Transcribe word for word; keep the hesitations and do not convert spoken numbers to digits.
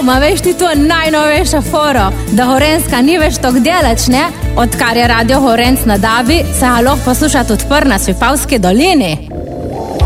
ma veš ti to najnovejša foro, da Horenska ni več tok delač, ne? Odkar je radio Horenc na Dabi, se ga lahko posluša tudi pr na Svipavski dolini.